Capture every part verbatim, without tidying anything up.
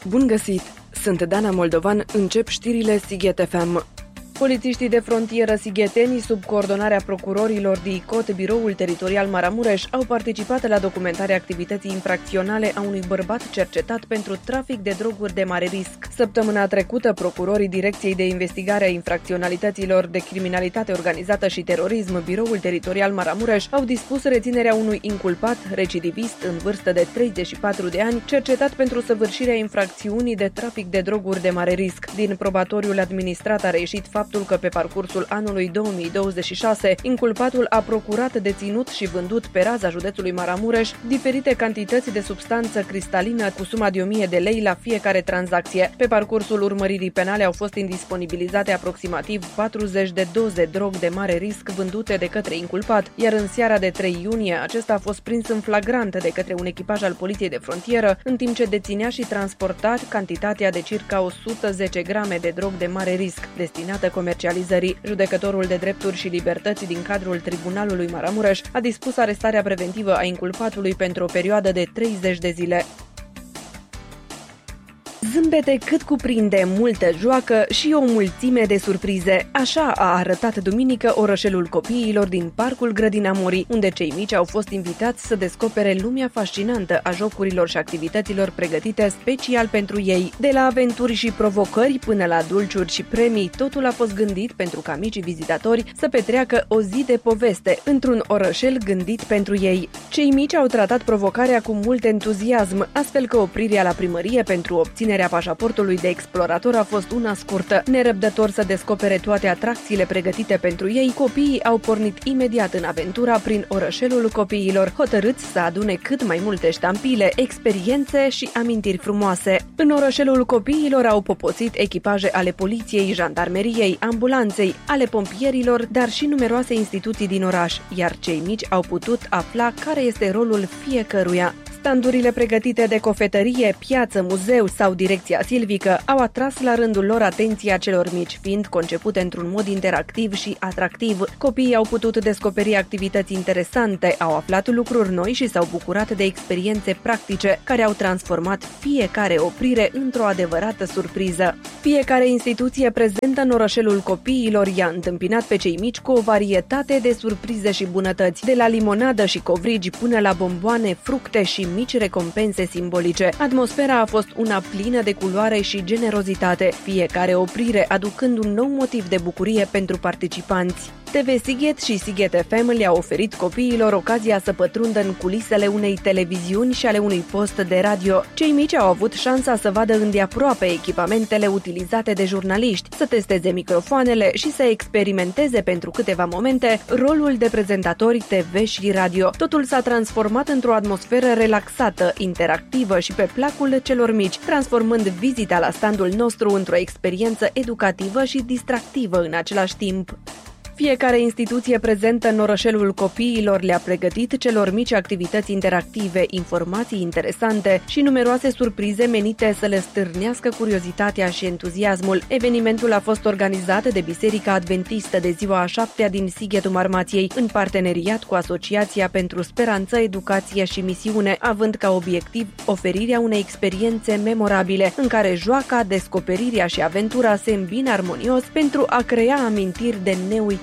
Bun găsit! Sunt Dana Moldovan, încep știrile Sighet F M. Polițiștii de frontieră sigheteni, sub coordonarea procurorilor D I C O T, Biroul Teritorial Maramureș, au participat la documentarea activității infracționale a unui bărbat cercetat pentru trafic de droguri de mare risc. Săptămâna trecută, procurorii Direcției de Investigare a Infracționalităților de Criminalitate Organizată și Terorism, Biroul Teritorial Maramureș, au dispus reținerea unui inculpat recidivist în vârstă de treizeci și patru de ani, cercetat pentru săvârșirea infracțiunii de trafic de droguri de mare risc. Din probatoriul administrat a reieșit faptul că pe parcursul anului două mii douăzeci și șase, inculpatul a procurat, deținut și vândut pe raza județului Maramureș diferite cantități de substanță cristalină cu suma de o mie de lei la fiecare tranzacție. Pe parcursul urmăririi penale au fost indisponibilizate aproximativ patruzeci de doze drog de mare risc vândute de către inculpat, iar în seara de trei iunie acesta a fost prins în flagrant de către un echipaj al Poliției de Frontieră, în timp ce deținea și transporta cantitatea de circa o sută zece grame de drog de mare risc, destinată comercializării. Judecătorul de drepturi și libertăți din cadrul Tribunalului Maramureș a dispus arestarea preventivă a inculpatului pentru o perioadă de treizeci de zile. Zâmbete cât cuprinde, multă joacă și o mulțime de surprize. Așa a arătat duminică orășelul copiilor din Parcul Grădina Morii, unde cei mici au fost invitați să descopere lumea fascinantă a jocurilor și activităților pregătite special pentru ei. De la aventuri și provocări până la dulciuri și premii, totul a fost gândit pentru ca micii vizitatori să petreacă o zi de poveste într-un orășel gândit pentru ei. Cei mici au tratat provocarea cu mult entuziasm, astfel că oprirea la primărie pentru obținerea pașaportului de explorator a fost una scurtă. Nerăbdător să descopere toate atracțiile pregătite pentru ei, copiii au pornit imediat în aventura prin orășelul copiilor, hotărâți să adune cât mai multe ștampile, experiențe și amintiri frumoase. În orășelul copiilor au poposit echipaje ale poliției, jandarmeriei, ambulanței, ale pompierilor, dar și numeroase instituții din oraș, iar cei mici au putut afla care este rolul fiecăruia. Standurile pregătite de cofetărie, piață, muzeu sau direcția silvică au atras la rândul lor atenția celor mici, fiind concepute într-un mod interactiv și atractiv. Copiii au putut descoperi activități interesante, au aflat lucruri noi și s-au bucurat de experiențe practice, care au transformat fiecare oprire într-o adevărată surpriză. Fiecare instituție prezentă în orășelul copiilor i-a întâmpinat pe cei mici cu o varietate de surprize și bunătăți, de la limonadă și covrigi până la bomboane, fructe și mici recompense simbolice. Atmosfera a fost una plină de culoare și generozitate, fiecare oprire aducând un nou motiv de bucurie pentru participanți. T V Sighet și Sighet F M le-a oferit copiilor ocazia să pătrundă în culisele unei televiziuni și ale unui post de radio. Cei mici au avut șansa să vadă îndeaproape echipamentele utilizate de jurnaliști, să testeze microfoanele și să experimenteze pentru câteva momente rolul de prezentatori T V și radio. Totul s-a transformat într-o atmosferă relaxată, interactivă și pe placul celor mici, transformând vizita la standul nostru într-o experiență educativă și distractivă în același timp. Fiecare instituție prezentă în orășelul copiilor le-a pregătit celor mici activități interactive, informații interesante și numeroase surprize menite să le stârnească curiozitatea și entuziasmul. Evenimentul a fost organizat de Biserica Adventistă de ziua a șaptea din Sighetul Marmației, în parteneriat cu Asociația pentru Speranță, Educație și Misiune, având ca obiectiv oferirea unei experiențe memorabile, în care joaca, descoperirea și aventura se îmbină armonios pentru a crea amintiri de neuitat.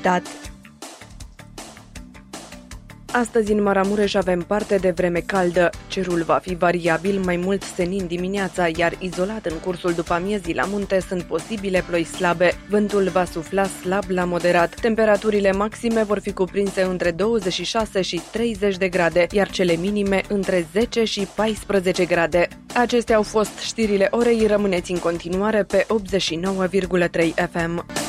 Astăzi în Maramureș avem parte de vreme caldă. Cerul va fi variabil, mai mult senin dimineața, iar izolat în cursul după-amiezii la munte sunt posibile ploi slabe. Vântul va sufla slab la moderat. Temperaturile maxime vor fi cuprinse între douăzeci și șase și treizeci de grade, iar cele minime între zece și paisprezece grade. Acestea au fost știrile orei, rămâneți în continuare pe optzeci și nouă virgulă trei F M.